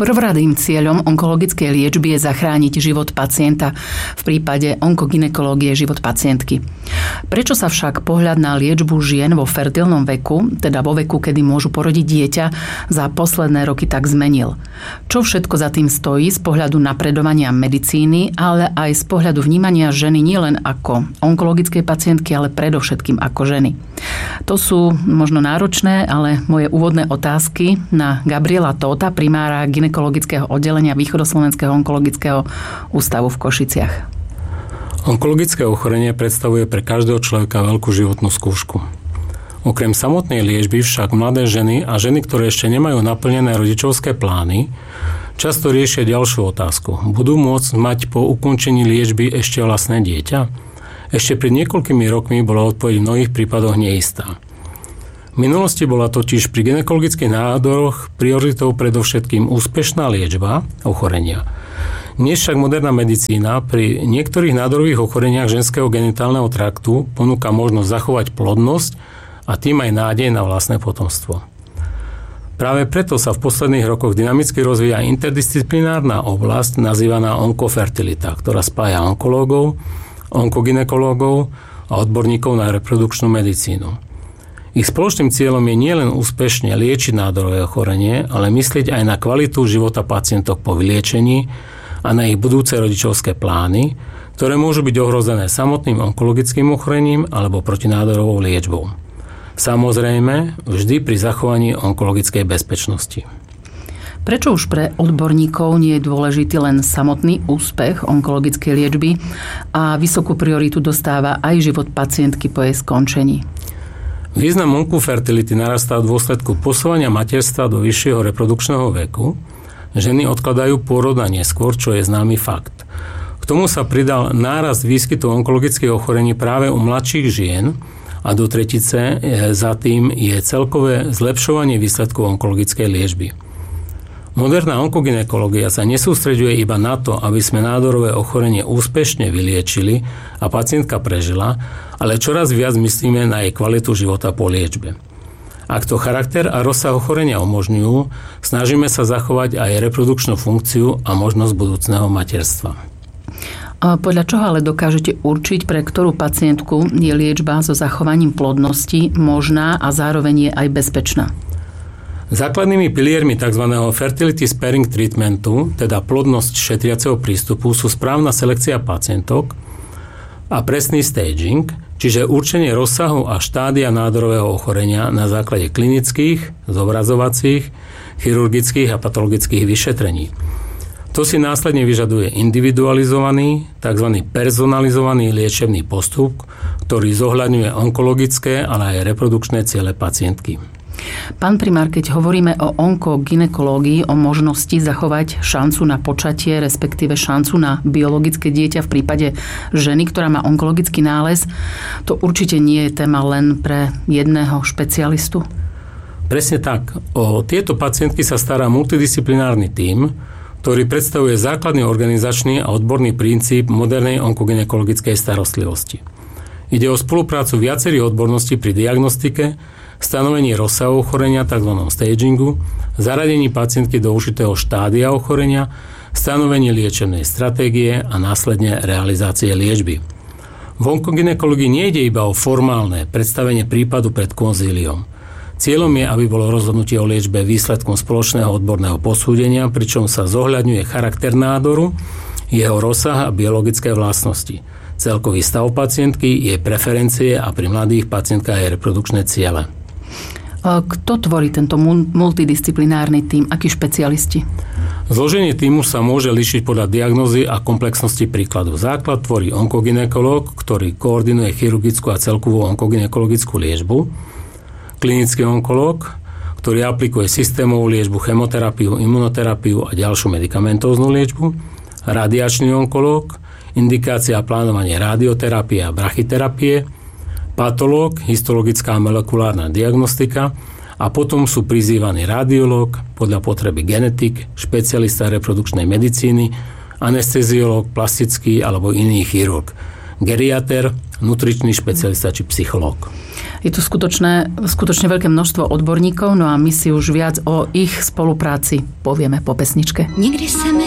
Prvoradým cieľom onkologickej liečby je zachrániť život pacienta, v prípade onkogynekológie život pacientky. Prečo sa však pohľad na liečbu žien vo fertilnom veku, teda vo veku, kedy môžu porodiť dieťa, za posledné roky tak zmenil? Čo všetko za tým stojí z pohľadu napredovania medicíny, ale aj z pohľadu vnímania ženy nielen ako onkologickej pacientky, ale predovšetkým ako ženy? To sú možno náročné, ale moje úvodné otázky na Gabriela Tóta, primára gynekologického oddelenia Východoslovenského onkologického ústavu v Košiciach. Onkologické ochorenie predstavuje pre každého človeka veľkú životnú skúšku. Okrem samotnej liečby však mladé ženy a ženy, ktoré ešte nemajú naplnené rodičovské plány, často riešia ďalšiu otázku. Budú môcť mať po ukončení liečby ešte vlastné dieťa? Ešte pred niekoľkými rokmi bola odpoveď v mnohých prípadoch neistá. V minulosti bola totiž pri gynekologických nádoroch prioritou predovšetkým úspešná liečba ochorenia. Dnes však moderná medicína pri niektorých nádorových ochoreniach ženského genitálneho traktu ponúka možnosť zachovať plodnosť a tým aj nádej na vlastné potomstvo. Práve preto sa v posledných rokoch dynamicky rozvíja interdisciplinárna oblasť nazývaná onkofertilita, ktorá spája onkológov, onkogynekológov a odborníkov na reprodukčnú medicínu. Ich spoločným cieľom je nielen úspešne liečiť nádorové ochorenie, ale myslieť aj na kvalitu života pacientok po vyliečení a na ich budúce rodičovské plány, ktoré môžu byť ohrozené samotným onkologickým ochorením alebo protinádorovou liečbou. Samozrejme, vždy pri zachovaní onkologickej bezpečnosti. Prečo už pre odborníkov nie je dôležitý len samotný úspech onkologickej liečby a vysokú prioritu dostáva aj život pacientky po jej skončení? Význam onkofertility narastá v dôsledku posúvania materstva do vyššieho reprodukčného veku. Ženy odkladajú pôrod na neskôr, čo je známy fakt. K tomu sa pridal nárast výskytu onkologických ochorení práve u mladších žien a do tretice za tým je celkové zlepšovanie výsledkov onkologickej liečby. Moderná onkogynekológia sa nesústreďuje iba na to, aby sme nádorové ochorenie úspešne vyliečili a pacientka prežila, ale čoraz viac myslíme na jej kvalitu života po liečbe. Ak to charakter a rozsah ochorenia umožňujú, snažíme sa zachovať aj reprodukčnú funkciu a možnosť budúcneho materstva. Podľa čoho ale dokážete určiť, pre ktorú pacientku je liečba so zachovaním plodnosti možná a zároveň je aj bezpečná? Základnými piliermi tzv. Fertility sparing treatmentu, teda plodnosť šetriaceho prístupu, sú správna selekcia pacientok a presný staging, čiže určenie rozsahu a štádia nádorového ochorenia na základe klinických, zobrazovacích, chirurgických a patologických vyšetrení. To si následne vyžaduje individualizovaný, tzv. Personalizovaný liečebný postup, ktorý zohľadňuje onkologické, ale aj reprodukčné ciele pacientky. Pán primár, keď hovoríme o onkogynekológii, o možnosti zachovať šancu na počatie, respektíve šancu na biologické dieťa v prípade ženy, ktorá má onkologický nález, to určite nie je téma len pre jedného špecialistu? Presne tak. O tieto pacientky sa stará multidisciplinárny tím, ktorý predstavuje základný organizačný a odborný princíp modernej onkogynekologickej starostlivosti. Ide o spoluprácu viacerých odborností pri diagnostike, stanovení rozsahu ochorenia, tzv. Stagingu, zaradení pacientky do určitého štádia ochorenia, stanovení liečebnej stratégie a následne realizácie liečby. V onkogynekológii nejde iba o formálne predstavenie prípadu pred konzíliom. Cieľom je, aby bolo rozhodnutie o liečbe výsledkom spoločného odborného posúdenia, pričom sa zohľadňuje charakter nádoru, jeho rozsah a biologické vlastnosti, celkový stav pacientky, jej preferencie a pri mladých pacientkách aj reprodukčné ciele. Kto tvorí tento multidisciplinárny tím? Akí špecialisti? Zloženie tímu sa môže líšiť podľa diagnózy a komplexnosti príkladu. Základ tvorí onkogynekológ, ktorý koordinuje chirurgickú a celkovú onkogynekologickú liečbu, klinický onkológ, ktorý aplikuje systémovú liečbu, chemoterapiu, imunoterapiu a ďalšiu medikamentóznu liečbu, radiačný onkológ, indikácia a plánovanie radioterapie a brachyterapie, patológ, histologická a molekulárna diagnostika a potom sú prizývaní radiológ, podľa potreby genetik, špecialista reprodukčnej medicíny, anesteziológ, plastický alebo iný chirurg, geriater, nutričný špecialista či psychológ. Je tu skutočne veľké množstvo odborníkov, no a my si už viac o ich spolupráci povieme po pesničke. Někdy se mi